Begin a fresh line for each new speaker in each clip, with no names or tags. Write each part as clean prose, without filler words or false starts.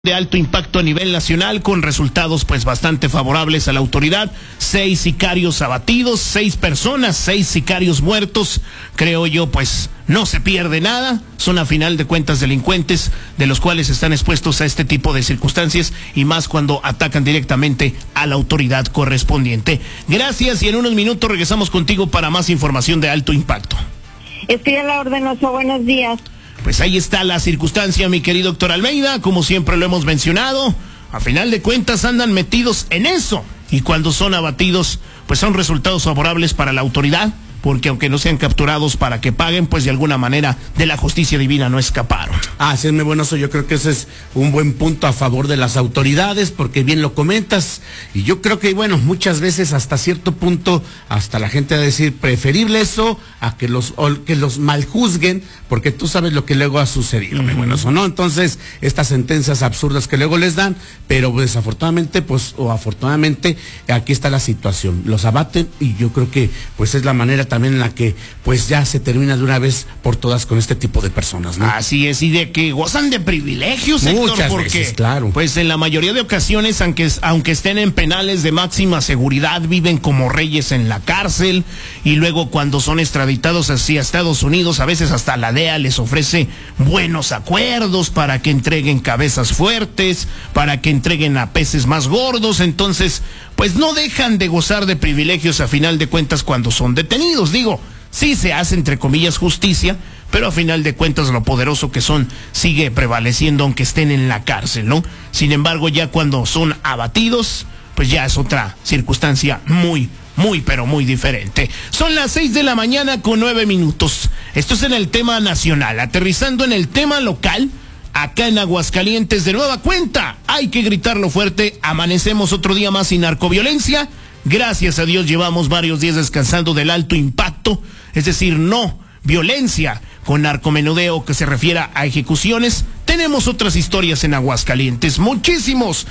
de alto impacto a nivel nacional con resultados pues bastante favorables a la autoridad. 6 sicarios abatidos, 6 personas, 6 sicarios muertos. Creo yo pues no se pierde nada. Son a final de cuentas delincuentes de los cuales están expuestos a este tipo de circunstancias y más cuando atacan directamente a la autoridad correspondiente. Gracias y en unos minutos regresamos contigo para más información de alto impacto.
Estoy a la orden, Oso. Buenos días.
Pues ahí está la circunstancia, mi querido doctor Almeida, como siempre lo hemos mencionado, a final de cuentas andan metidos en eso, y cuando son abatidos, pues son resultados favorables para la autoridad, porque aunque no sean capturados para que paguen, pues de alguna manera de la justicia divina no escaparon.
Así es, muy bueno, yo creo que ese es un buen punto a favor de las autoridades, porque bien lo comentas, y yo creo que, bueno, muchas veces hasta cierto punto, hasta la gente va a decir, preferible eso a que los maljuzguen, porque tú sabes lo que luego ha sucedido, muy bueno, ¿no? Entonces, estas sentencias absurdas que luego les dan, pero desafortunadamente, pues, o afortunadamente, aquí está la situación, los abaten, y yo creo que, pues, es la manera también en la que pues ya se termina de una vez por todas con este tipo de personas, ¿no?
Así es, y de que gozan de privilegios, Héctor,
muchas veces, claro.
Pues en la mayoría de ocasiones, aunque estén en penales de máxima seguridad, viven como reyes en la cárcel, y luego cuando son extraditados hacia Estados Unidos, a veces hasta la DEA les ofrece buenos acuerdos para que entreguen cabezas fuertes, para que entreguen a peces más gordos, entonces pues no dejan de gozar de privilegios a final de cuentas cuando son detenidos. Digo, sí se hace entre comillas justicia, pero a final de cuentas lo poderoso que son sigue prevaleciendo aunque estén en la cárcel, ¿no? Sin embargo, ya cuando son abatidos, pues ya es otra circunstancia muy, pero muy diferente. Son las 6 de la mañana con 9 minutos. Esto es en el tema nacional. Aterrizando en el tema local, acá en Aguascalientes de nueva cuenta, hay que gritarlo fuerte, amanecemos otro día más sin narcoviolencia. Gracias a Dios llevamos varios días descansando del alto impacto, es decir, no violencia con narcomenudeo que se refiera a ejecuciones. Tenemos otras historias en Aguascalientes, muchísimos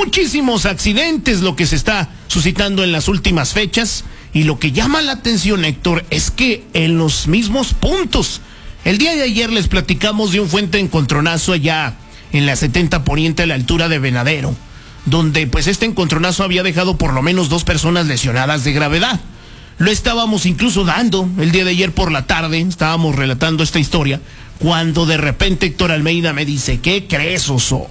accidentes lo que se está suscitando en las últimas fechas, y lo que llama la atención, Héctor, es que en los mismos puntos. El día de ayer les platicamos de un fuerte encontronazo allá en la 70 Poniente a la altura de Venadero, donde pues este encontronazo había dejado por lo menos 2 personas lesionadas de gravedad. Lo estábamos incluso dando el día de ayer por la tarde, estábamos relatando esta historia, cuando de repente Héctor Almeida me dice, ¿qué crees, Oso?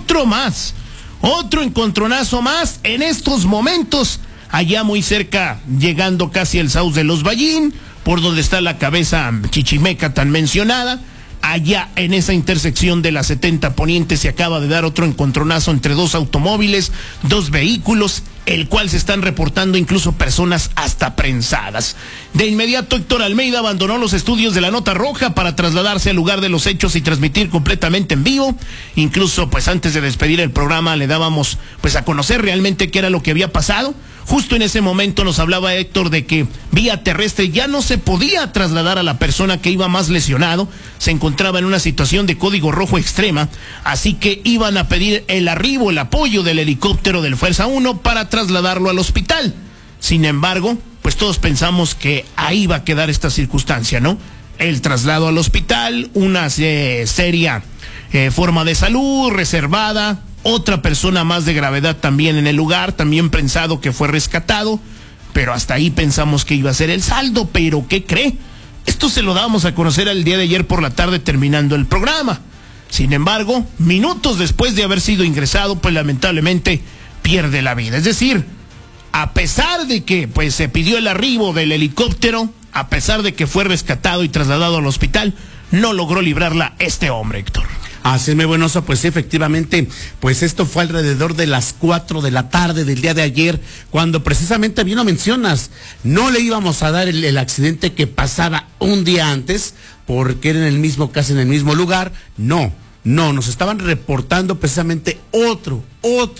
Otro encontronazo más en estos momentos, allá muy cerca, llegando casi al Sauce de los Ballín, por donde está la cabeza chichimeca tan mencionada. Allá en esa intersección de la 70 Poniente se acaba de dar otro encontronazo entre 2 automóviles, 2 vehículos, el cual se están reportando incluso personas hasta prensadas. De inmediato Héctor Almeida abandonó los estudios de la Nota Roja para trasladarse al lugar de los hechos y transmitir completamente en vivo. Incluso pues antes de despedir el programa le dábamos pues a conocer realmente qué era lo que había pasado. Justo en ese momento nos hablaba Héctor de que vía terrestre ya no se podía trasladar a la persona que iba más lesionado, se encontraba en una situación de código rojo extrema, así que iban a pedir el apoyo del helicóptero del Fuerza 1 para trasladarlo al hospital. Sin embargo, pues todos pensamos que ahí va a quedar esta circunstancia, ¿no? El traslado al hospital, una seria forma de salud reservada, otra persona más de gravedad también en el lugar, también pensado que fue rescatado, pero hasta ahí pensamos que iba a ser el saldo. Pero ¿qué cree? Esto se lo dábamos a conocer el día de ayer por la tarde terminando el programa. Sin embargo, minutos después de haber sido ingresado, pues lamentablemente pierde la vida. Es decir, a pesar de que pues se pidió el arribo del helicóptero, a pesar de que fue rescatado y trasladado al hospital, no logró librarla este hombre, Héctor.
Así es, muy buenoso, pues sí, efectivamente, pues esto fue alrededor de las 4 de la tarde del día de ayer, cuando precisamente bien lo mencionas, no le íbamos a dar el accidente que pasaba un día antes, porque era casi en el mismo lugar, no, nos estaban reportando precisamente otro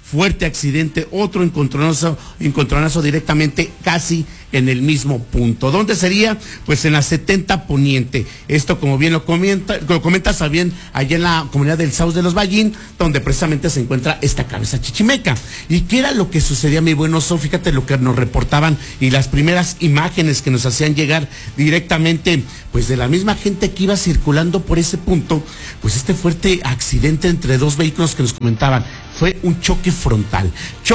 fuerte accidente, otro encontronazo directamente casi en el mismo punto. ¿Dónde sería? Pues en la 70 Poniente. Esto, como bien lo comentas, bien allá en la comunidad del Sauce de los Ballín, donde precisamente se encuentra esta cabeza chichimeca. ¿Y qué era lo que sucedía, mi buen oso? Fíjate lo que nos reportaban y las primeras imágenes que nos hacían llegar directamente, pues de la misma gente que iba circulando por ese punto, pues este fuerte accidente entre dos vehículos que nos comentaban. Fue un choque frontal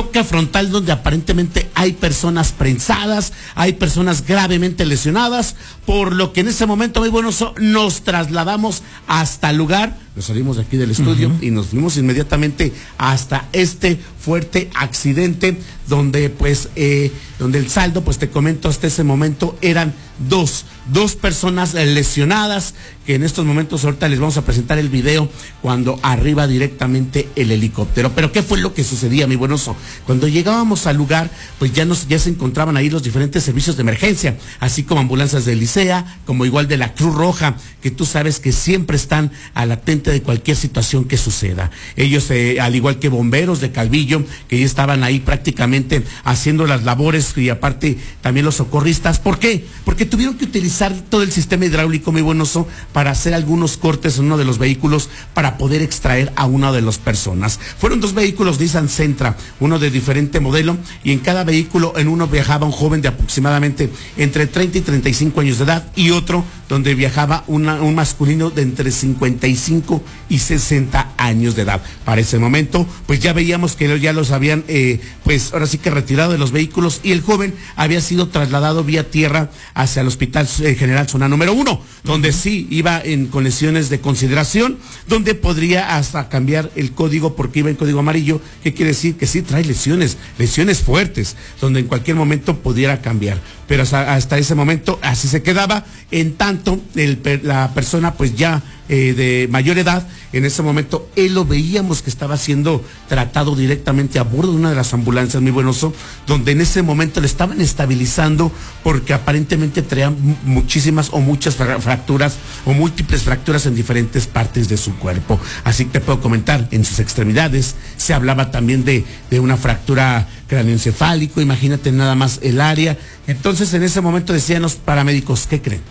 donde aparentemente hay personas prensadas, hay personas gravemente lesionadas, por lo que en ese momento, muy buenos, nos trasladamos hasta el lugar, nos salimos de aquí del estudio y nos fuimos inmediatamente hasta este fuerte accidente, donde donde el saldo, pues te comento, hasta ese momento eran dos personas lesionadas, que en estos momentos ahorita les vamos a presentar el video cuando arriba directamente el helicóptero. Pero ¿qué fue lo que sucedía, mi buen oso? Cuando llegábamos al lugar, pues ya se encontraban ahí los diferentes servicios de emergencia, así como ambulancias de Licea, como igual de la Cruz Roja, que tú sabes que siempre están al atente de cualquier situación que suceda. Ellos, al igual que bomberos de Calvillo, que ya estaban ahí prácticamente haciendo las labores, y aparte también los socorristas. ¿Por qué? Porque tuvieron que utilizar todo el sistema hidráulico, mi buen oso, para hacer algunos cortes en uno de los vehículos para poder extraer a una de las personas. Fueron dos vehículos Nissan Sentra, uno de diferente modelo, y en cada vehículo, en uno viajaba un joven de aproximadamente entre 30 y 35 años de edad, y otro donde viajaba un masculino de entre 55 y 60 años de edad. Para ese momento, pues ya veíamos que ya los habían, pues ahora sí que retirado de los vehículos, y el joven había sido trasladado vía tierra hacia el Hospital General Zona número 1, donde sí iba con lesiones de consideración, donde podría hasta cambiar el código, porque iba en código amarillo, que quiere decir que sí trae lesiones fuertes, donde en cualquier momento pudiera cambiar. Pero hasta ese momento así se quedaba, en tanto la persona pues ya de mayor edad, en ese momento él lo veíamos que estaba siendo tratado directamente a bordo de una de las ambulancias, muy buen oso, donde en ese momento le estaban estabilizando porque aparentemente traía muchísimas o muchas fracturas o múltiples fracturas en diferentes partes de su cuerpo. Así que te puedo comentar, en sus extremidades se hablaba también de una fractura cráneoencefálico, imagínate nada más el área. Entonces en ese momento decían los paramédicos, ¿qué creen?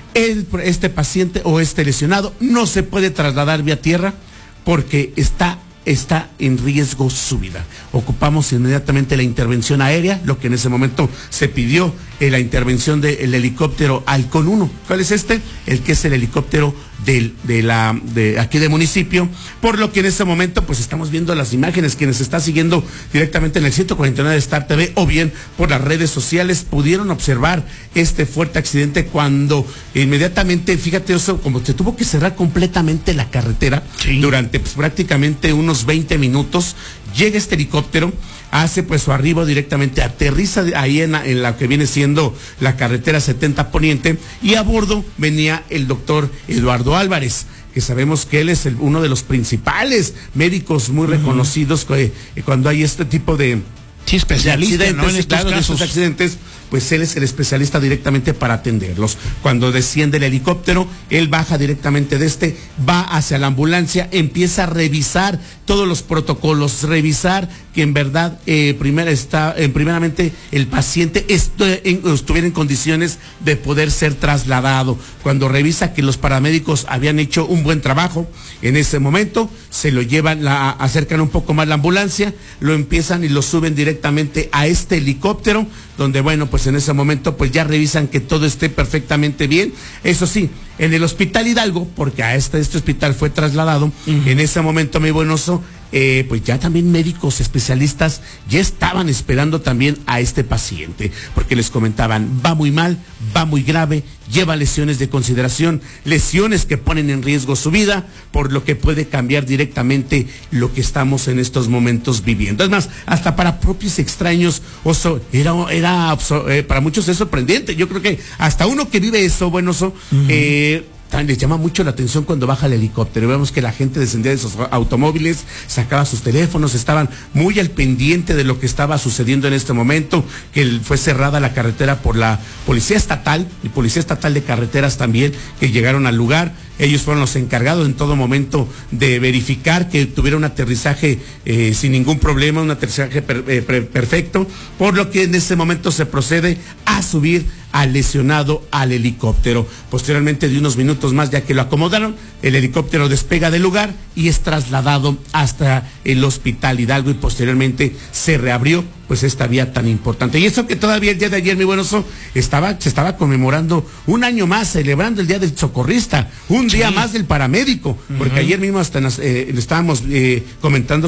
Este paciente o este lesionado no se puede trasladar vía tierra porque está en riesgo su vida. Ocupamos inmediatamente la intervención aérea, lo que en ese momento se pidió, la intervención del helicóptero Halcón 1. ¿Cuál es este? El que es el helicóptero de aquí de municipio, por lo que en este momento pues estamos viendo las imágenes. Quienes está siguiendo directamente en el 149 de Star TV o bien por las redes sociales pudieron observar este fuerte accidente cuando inmediatamente, fíjate eso, como se tuvo que cerrar completamente la carretera, sí, durante pues, prácticamente unos 20 minutos, llega este helicóptero, hace pues su arribo directamente, aterriza ahí en la que viene siendo la carretera 70 Poniente, y a bordo venía el doctor Eduardo Álvarez, que sabemos que él es uno de los principales médicos muy reconocidos cuando hay este tipo de
especialista, ¿no? En estos casos.
De estos accidentes, pues él es el especialista directamente para atenderlos. Cuando desciende el helicóptero, él baja directamente va hacia la ambulancia, empieza a revisar todos los protocolos, revisar que en verdad primeramente el paciente estuviera en condiciones de poder ser trasladado. Cuando revisa que los paramédicos habían hecho un buen trabajo, en ese momento se lo llevan, acercan un poco más la ambulancia, lo empiezan y lo suben directamente a este helicóptero, donde bueno, pues en ese momento pues ya revisan que todo esté perfectamente bien. Eso sí, en el Hospital Hidalgo, porque a este hospital fue trasladado, en ese momento, mi buen oso, pues ya también médicos especialistas ya estaban esperando también a este paciente, porque les comentaban, va muy mal, va muy grave, lleva lesiones de consideración, lesiones que ponen en riesgo su vida, por lo que puede cambiar directamente lo que estamos en estos momentos viviendo. Es más, hasta para propios extraños, oso, para muchos es sorprendente. Yo creo que hasta uno que vive eso, bueno, oso, les llama mucho la atención cuando baja el helicóptero. Vemos que la gente descendía de sus automóviles, sacaba sus teléfonos, estaban muy al pendiente de lo que estaba sucediendo en este momento, que fue cerrada la carretera por la Policía Estatal y Policía Estatal de Carreteras también, que llegaron al lugar. Ellos fueron los encargados en todo momento de verificar que tuviera un aterrizaje sin ningún problema, un aterrizaje perfecto, por lo que en ese momento se procede a subir al lesionado al helicóptero. Posteriormente de unos minutos más, ya que lo acomodaron, el helicóptero despega del lugar y es trasladado hasta el Hospital Hidalgo y posteriormente se reabrió pues esta vía tan importante. Y eso que todavía el día de ayer, mi buen Oso, se estaba conmemorando un año más, celebrando el Día del Socorrista, un día más del paramédico, porque ayer mismo hasta le estábamos comentando